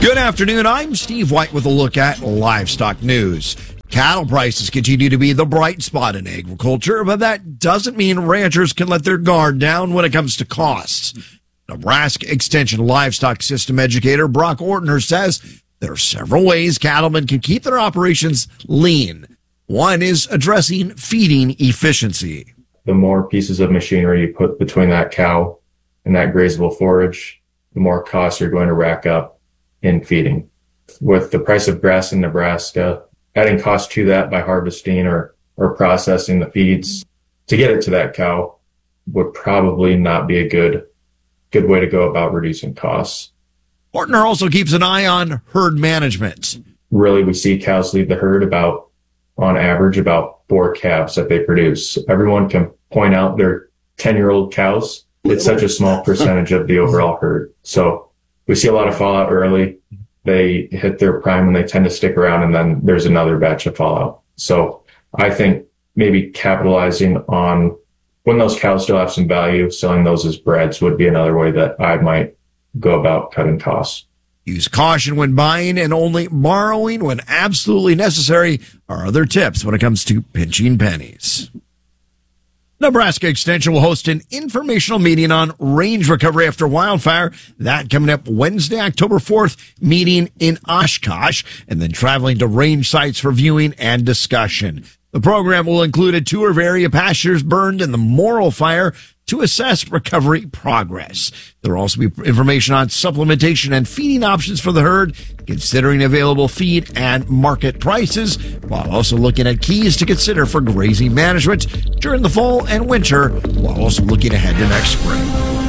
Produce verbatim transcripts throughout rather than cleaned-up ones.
Good afternoon. I'm Steve White with a look at livestock news. Cattle prices continue to be the bright spot in agriculture, but that doesn't mean ranchers can let their guard down when it comes to costs. Nebraska Extension livestock system educator Brock Ortner says there are several ways cattlemen can keep their operations lean. One is addressing feeding efficiency. The more pieces of machinery you put between that cow and that grazable forage, the more costs you're going to rack up in feeding. With the price of grass in Nebraska, adding cost to that by harvesting or, or processing the feeds to get it to that cow would probably not be a good, good way to go about reducing costs. Ortner also keeps an eye on herd management. Really, we see cows leave the herd about, on average, about four calves that they produce. Everyone can point out their ten-year-old cows. It's such a small percentage of the overall herd. So we see a lot of fallout early. They hit their prime and they tend to stick around, and then there's another batch of fallout. So I think maybe capitalizing on when those cows still have some value, selling those as breds would be another way that I might go about cutting costs. Use caution when buying and only borrowing when absolutely necessary are other tips when it comes to pinching pennies. Nebraska Extension will host an informational meeting on range recovery after wildfire. That coming up Wednesday, October fourth, meeting in Oshkosh, and then traveling to range sites for viewing and discussion. The program will include a tour of area pastures burned in the Morrill fire to assess recovery progress. There will also be information on supplementation and feeding options for the herd, considering available feed and market prices, while also looking at keys to consider for grazing management during the fall and winter, while also looking ahead to next spring.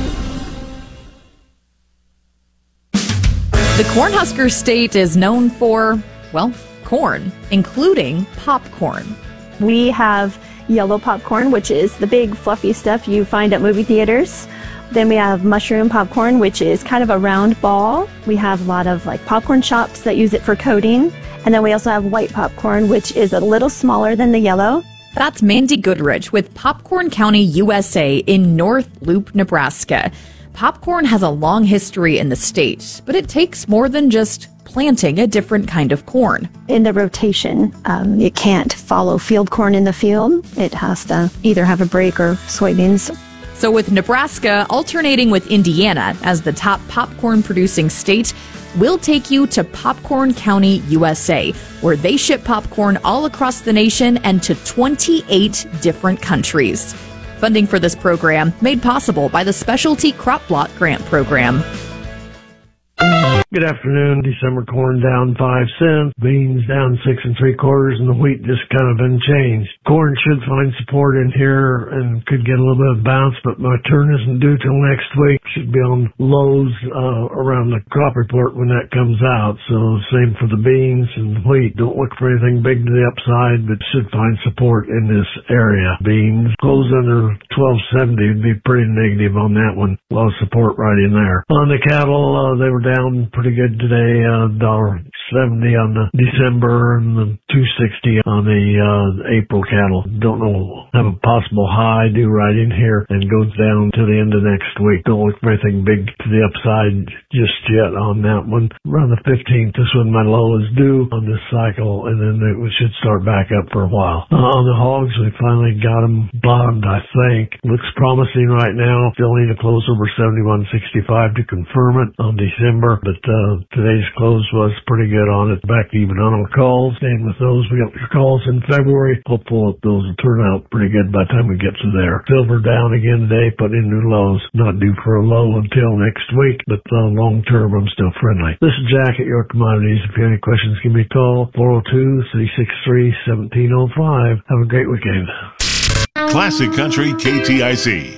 The Cornhusker State is known for, well, corn, including popcorn. We have yellow popcorn, which is the big fluffy stuff you find at movie theaters. Then we have mushroom popcorn, which is kind of a round ball. We have a lot of like popcorn shops that use it for coating. And then we also have white popcorn, which is a little smaller than the yellow. That's Mandy Goodrich with Popcorn County, U S A in North Loop, Nebraska. Popcorn has a long history in the state, but it takes more than just planting a different kind of corn. In the rotation, um, it can't follow field corn in the field. It has to either have a break or soybeans. So with Nebraska alternating with Indiana as the top popcorn producing state, we'll take you to Popcorn County, U S A, where they ship popcorn all across the nation and to twenty-eight different countries. Funding for this program made possible by the Specialty Crop Block Grant Program. Good afternoon. December corn down five cents, beans down six and three quarters, and the wheat just kind of unchanged. Corn should find support in here and could get a little bit of bounce, but my turn isn't due till next week. Should be on lows uh, around the crop report when that comes out. So same for the beans and wheat. Don't look for anything big to the upside, but should find support in this area. Beans close under twelve seventy would be pretty negative on that one. A lot of support right in there. On the cattle, uh, they were down pretty good today, uh, one dollar seventy on the December and the two sixty on the uh, April cattle. Don't know, have a possible high due right in here and goes down to the end of next week. Don't look for anything big to the upside just yet on that one. Around the fifteenth is when my low is due on this cycle, and then it should start back up for a while. Uh, on the hogs, we finally got them bottomed, I think. Looks promising right now. Still need to close over seventy-one sixty-five to confirm it on December, but uh, today's close was pretty good on it. Back even on our calls. Staying with those, we got your calls in February. Hopeful those will turn out pretty good by the time we get to there. Silver down again today, put in new lows. Not due for a low until next week, but uh, long term, I'm still friendly. This is Jack at Your Commodities. If you have any questions, give me a call. four oh two, three six three, one seven oh five. Have a great weekend. Classic Country K T I C.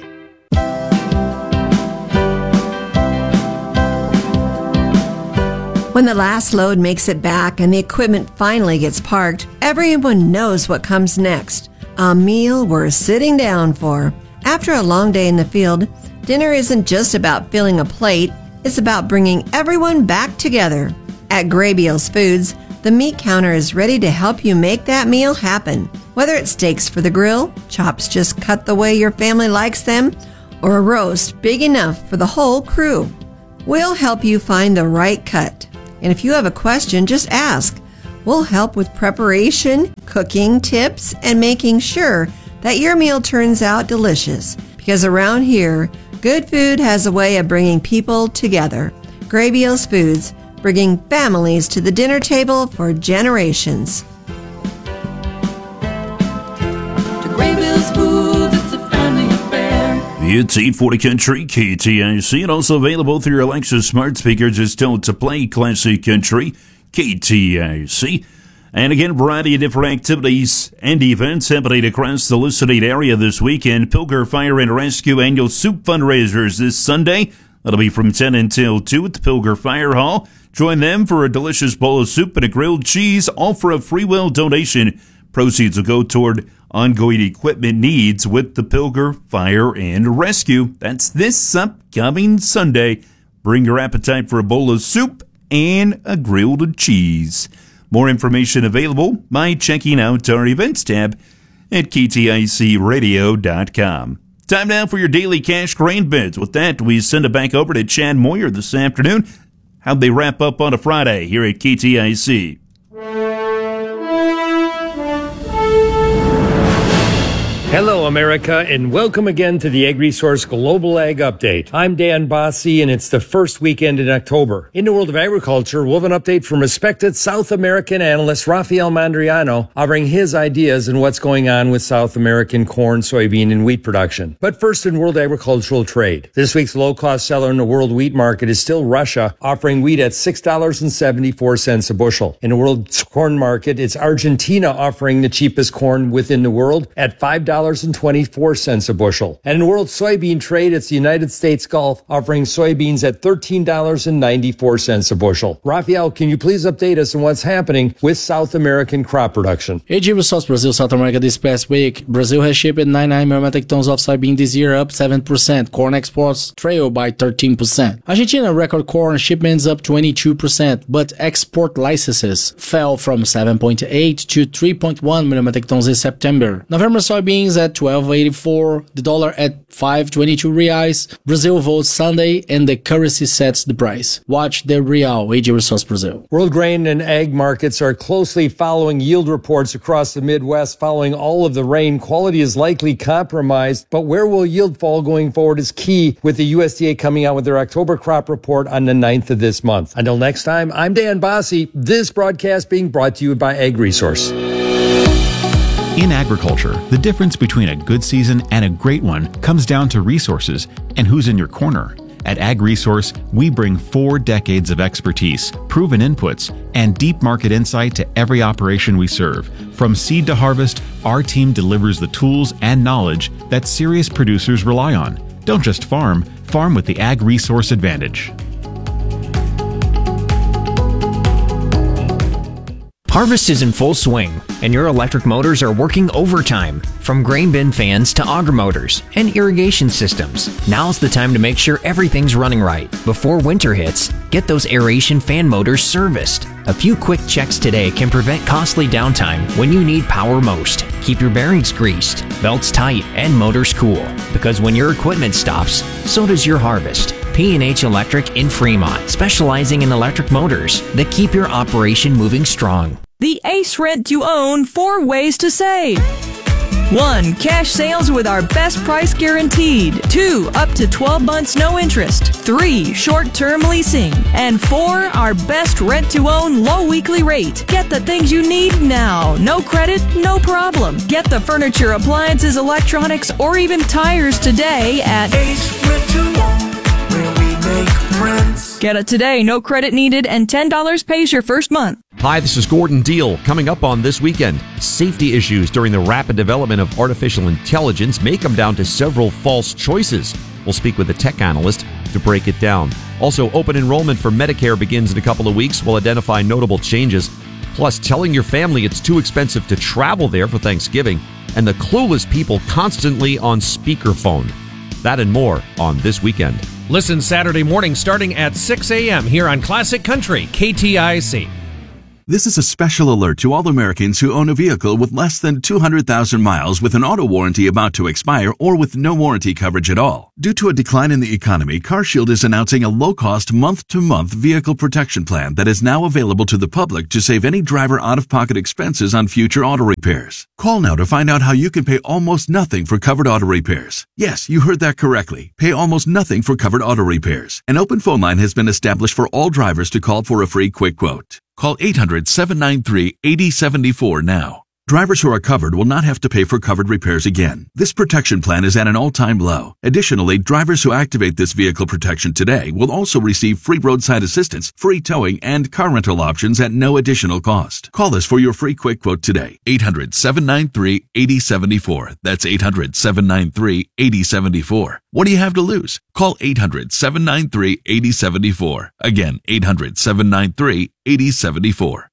When the last load makes it back and the equipment finally gets parked, everyone knows what comes next. A meal we're sitting down for. After a long day in the field, dinner isn't just about filling a plate, it's about bringing everyone back together. At Graybeals Foods, the meat counter is ready to help you make that meal happen. Whether it's steaks for the grill, chops just cut the way your family likes them, or a roast big enough for the whole crew, we'll help you find the right cut. And if you have a question, just ask. We'll help with preparation, cooking tips, and making sure that your meal turns out delicious. Because around here, good food has a way of bringing people together. Graybeals Foods, bringing families to the dinner table for generations. It's eight forty Country, K T I C, and also available through your Alexa smart speaker. Just tell it to play Classic Country, K T I C. And again, a variety of different activities and events happening across the Lucid area this weekend. Pilger Fire and Rescue Annual Soup Fundraisers this Sunday. That'll be from ten until two at the Pilger Fire Hall. Join them for a delicious bowl of soup and a grilled cheese, all for a free will donation. Proceeds will go toward ongoing equipment needs with the Pilger Fire and Rescue. That's this upcoming Sunday. Bring your appetite for a bowl of soup and a grilled cheese. More information available by checking out our events tab at K T I C radio dot com. Time now for your daily cash grain bids. With that, we send it back over to Chad Moyer this afternoon. How'd they wrap up on a Friday here at K T I C? Hello, America, and welcome again to the AgResource Global Ag Update. I'm Dan Bossy, and it's the first weekend in October. In the world of agriculture, we'll have an update from respected South American analyst Rafael Mandriano, offering his ideas on what's going on with South American corn, soybean, and wheat production. But first, in world agricultural trade. This week's low-cost seller in the world wheat market is still Russia, offering wheat at six dollars and seventy-four cents a bushel. In the world corn market, it's Argentina offering the cheapest corn within the world at five dollars and twenty-four cents a bushel. And in world soybean trade, it's the United States Gulf offering soybeans at thirteen dollars and ninety-four cents a bushel. Rafael, can you please update us on what's happening with South American crop production? AgResource Brazil, South America this past week. Brazil has shipped ninety-nine million metric tons of soybean this year, up seven percent. Corn exports trail by thirteen percent. Argentina record corn shipments up twenty-two percent, but export licenses fell from seven point eight to three point one million metric tons in September. November soybeans at twelve eighty-four, the dollar at five twenty-two reais. Brazil votes Sunday and the currency sets the price. Watch the real, AgResource Brazil. World grain and ag markets are closely following yield reports across the Midwest. Following all of the rain, quality is likely compromised, but where will yield fall going forward is key, with the U S D A coming out with their October crop report on the ninth of this month. Until next time, I'm Dan Bossy. This broadcast being brought to you by AgResource. In agriculture, the difference between a good season and a great one comes down to resources and who's in your corner. At AgResource, we bring four decades of expertise, proven inputs, and deep market insight to every operation we serve. From seed to harvest, our team delivers the tools and knowledge that serious producers rely on. Don't just farm, farm with the AgResource advantage. Harvest is in full swing, and your electric motors are working overtime. From grain bin fans to auger motors and irrigation systems, now's the time to make sure everything's running right. Before winter hits, get those aeration fan motors serviced. A few quick checks today can prevent costly downtime when you need power most. Keep your bearings greased, belts tight, and motors cool. Because when your equipment stops, so does your harvest. P and H Electric in Fremont, specializing in electric motors that keep your operation moving strong. The Ace Rent to Own four ways to save. One, cash sales with our best price guaranteed. Two, up to twelve months no interest. Three, short-term leasing. And four, our best rent-to-own low weekly rate. Get the things you need now. No credit, no problem. Get the furniture, appliances, electronics, or even tires today at Ace Rent to Own, where we make friends. Get it today, no credit needed, and ten dollars pays your first month. Hi, this is Gordon Deal. Coming up on This Weekend, safety issues during the rapid development of artificial intelligence may come down to several false choices. We'll speak with a tech analyst to break it down. Also, open enrollment for Medicare begins in a couple of weeks. We'll identify notable changes. Plus, telling your family it's too expensive to travel there for Thanksgiving, and the clueless people constantly on speakerphone. That and more on This Weekend. Listen Saturday morning starting at six a.m. here on Classic Country, K T I C. This is a special alert to all Americans who own a vehicle with less than two hundred thousand miles with an auto warranty about to expire or with no warranty coverage at all. Due to a decline in the economy, CarShield is announcing a low-cost month-to-month vehicle protection plan that is now available to the public to save any driver out-of-pocket expenses on future auto repairs. Call now to find out how you can pay almost nothing for covered auto repairs. Yes, you heard that correctly. Pay almost nothing for covered auto repairs. An open phone line has been established for all drivers to call for a free quick quote. Call eight hundred, seven nine three, eight zero seven four now. Drivers who are covered will not have to pay for covered repairs again. This protection plan is at an all-time low. Additionally, drivers who activate this vehicle protection today will also receive free roadside assistance, free towing, and car rental options at no additional cost. Call us for your free quick quote today. eight hundred, seven nine three, eight zero seven four. That's eight hundred, seven nine three, eight zero seven four. What do you have to lose? Call eight hundred, seven nine three, eight zero seven four. Again, eight hundred, seven nine three, eight zero seven four.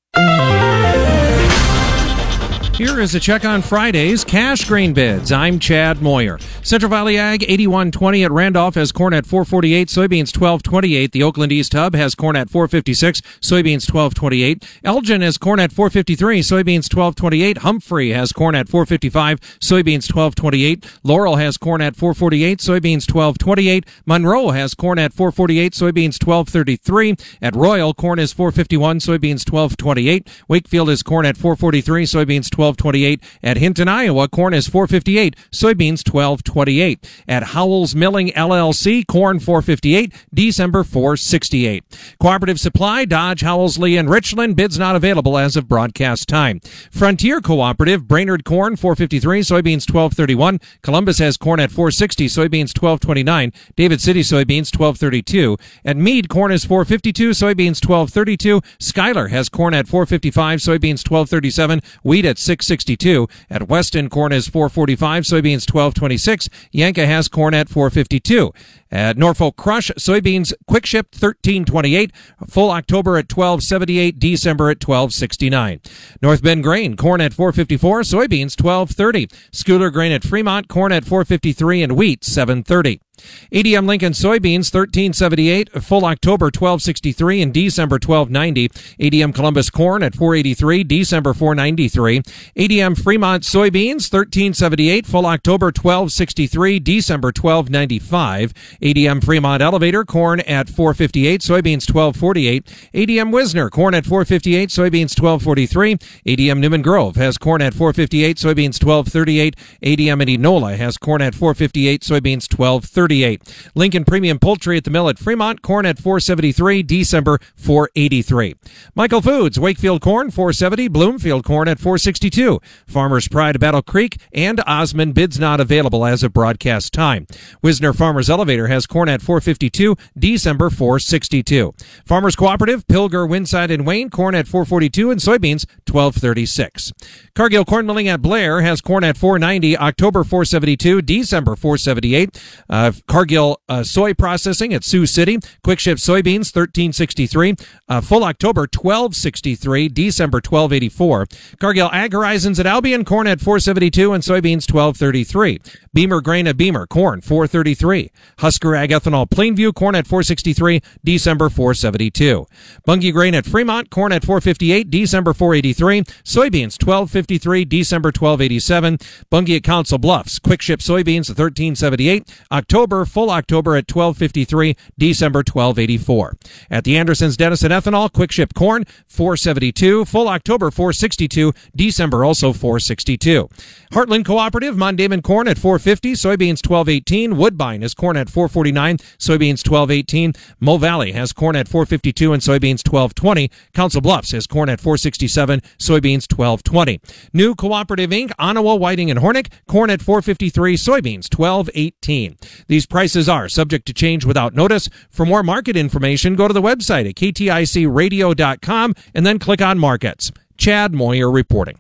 Here is a check on Friday's cash grain bids. I'm Chad Moyer. Central Valley Ag eighty-one twenty at Randolph has corn at four forty-eight, soybeans twelve twenty-eight. The Oakland East Hub has corn at four fifty-six, soybeans twelve twenty-eight. Elgin has corn at four fifty-three, soybeans twelve twenty-eight. Humphrey has corn at four fifty-five, soybeans twelve twenty-eight. Laurel has corn at four forty-eight, soybeans twelve twenty-eight. Monroe has corn at four forty-eight, soybeans twelve thirty-three. At Royal, corn is four fifty-one, soybeans twelve twenty-eight. Wakefield is corn at four forty-three, soybeans twelve twenty-eight. At Hinton, Iowa, corn is four fifty-eight, soybeans twelve twenty-eight. At Howells Milling L L C, corn four fifty-eight, December four sixty-eight. Cooperative Supply, Dodge, Howells, Lee, and Richland, bids not available as of broadcast time. Frontier Cooperative, Brainerd corn four fifty-three, soybeans twelve thirty-one. Columbus has corn at four sixty, soybeans twelve twenty-nine. David City soybeans twelve thirty-two. At Meade, corn is four fifty-two, soybeans twelve thirty-two. Schuyler has corn at four fifty-five, soybeans twelve thirty-seven. Wheat at six sixty-two. At Weston, corn is four forty-five, soybeans twelve twenty-six. Yanka has corn at four fifty-two. At Norfolk Crush, soybeans quick ship thirteen twenty-eight, full October at twelve seventy-eight, December at twelve sixty-nine. North Bend Grain, corn at four fifty-four, soybeans twelve thirty. Schooler Grain at Fremont, corn at four fifty-three, and wheat seven thirty. A D M Lincoln soybeans thirteen seventy-eight, full October twelve sixty-three, and December twelve ninety. A D M Columbus corn at four eighty-three, December four ninety-three. A D M Fremont soybeans thirteen seventy-eight, full October twelve sixty-three, December twelve ninety-five. A D M Fremont Elevator corn at four fifty-eight, soybeans twelve forty-eight. A D M Wisner corn at four fifty-eight, soybeans twelve forty-three. A D M Newman Grove has corn at four fifty-eight, soybeans twelve thirty-eight. A D M Enola has corn at four fifty-eight, soybeans twelve thirty-eight. Lincoln Premium Poultry at the mill at Fremont, corn at four seventy-three, December four eighty-three. Michael Foods, Wakefield corn four seventy, Bloomfield corn at four sixty-two. Farmers Pride Battle Creek and Osmond, bids not available as of broadcast time. Wisner Farmers Elevator has corn at four fifty-two, December four sixty-two. Farmers Cooperative, Pilger, Winside, and Wayne, corn at four forty-two, and soybeans twelve thirty-six. Cargill Corn Milling at Blair has corn at four ninety, October four seventy-two, December four seventy-eight. Uh, Cargill uh, Soy Processing at Sioux City, quick ship soybeans thirteen sixty-three, uh, full October twelve sixty-three, December twelve eighty-four. Cargill Ag Horizons at Albion, corn at four seventy-two, and soybeans twelve thirty-three. Beamer Grain at Beamer, corn four thirty-three. Husker Ag Ethanol Plainview, corn at four sixty-three, December four seventy-two. Bunge Grain at Fremont, corn at four fifty-eight, December four eighty-three. Soybeans twelve fifty-three, December twelve eighty-seven. Bunge at Council Bluffs, quick ship soybeans thirteen seventy-eight, October, full October at twelve fifty-three, December twelve eighty-four. At the Andersons Denison Ethanol, quick ship corn four seventy-two, full October four sixty-two, December also four sixty-two. Heartland Cooperative, Mondamon corn at four fifty, soybeans twelve eighteen. Woodbine has corn at four forty-nine, soybeans twelve eighteen. Mo Valley has corn at four fifty-two and soybeans twelve twenty. Council Bluffs has corn at four sixty-seven, soybeans twelve twenty. New Cooperative Incorporated, Onawa, Whiting, and Hornick, corn at four fifty-three, soybeans twelve eighteen. These prices are subject to change without notice. For more market information, go to the website at K T I C radio dot com and then click on markets. Chad Moyer reporting.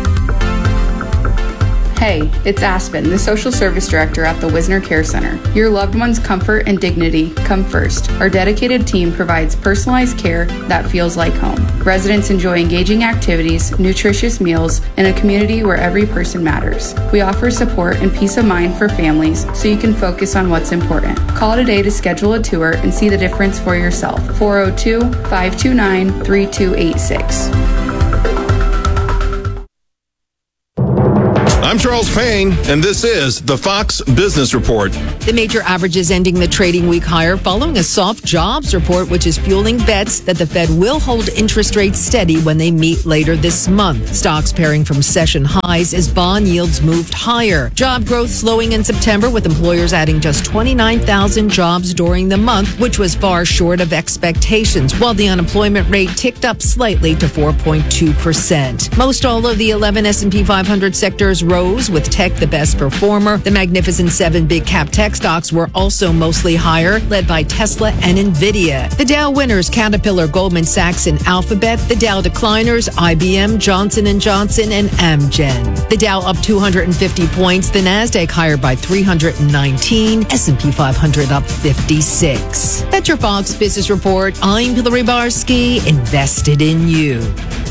Hey, it's Aspen, the Social Service Director at the Wisner Care Center. Your loved one's comfort and dignity come first. Our dedicated team provides personalized care that feels like home. Residents enjoy engaging activities, nutritious meals, and a community where every person matters. We offer support and peace of mind for families so you can focus on what's important. Call today to schedule a tour and see the difference for yourself. four oh two, five two nine, three two eight six. I'm Charles Payne, and this is the Fox Business Report. The major averages ending the trading week higher following a soft jobs report, which is fueling bets that the Fed will hold interest rates steady when they meet later this month. Stocks pairing from session highs as bond yields moved higher. Job growth slowing in September, with employers adding just twenty-nine thousand jobs during the month, which was far short of expectations, while the unemployment rate ticked up slightly to four point two percent. Most all of the eleven S and P five hundred sectors rose, with tech the best performer. The Magnificent Seven big cap tech stocks were also mostly higher, led by Tesla and Nvidia. The Dow winners, Caterpillar, Goldman Sachs, and Alphabet. The Dow decliners, I B M, Johnson and Johnson, and Amgen. The Dow up two hundred fifty points. The Nasdaq higher by three hundred nineteen. S and P five hundred up fifty-six. That's your Fox Business Report. I'm Hillary Barsky, invested in you.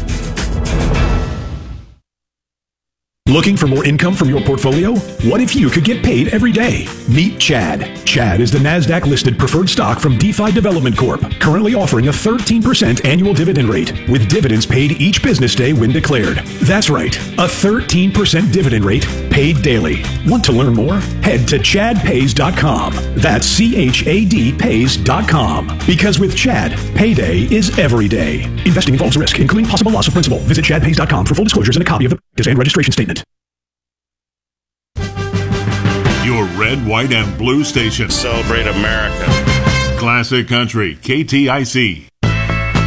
Looking for more income from your portfolio? What if you could get paid every day? Meet Chad. Chad is the NASDAQ-listed preferred stock from DeFi Development Corp, currently offering a thirteen percent annual dividend rate, with dividends paid each business day when declared. That's right, a thirteen percent dividend rate paid daily. Want to learn more? Head to chad pays dot com. That's C H A D pays dot com. Because with Chad, payday is every day. Investing involves risk, including possible loss of principal. Visit chad pays dot com for full disclosures and a copy of the and registration statement. Your red, white, and blue station. Celebrate America. Classic Country, K T I C.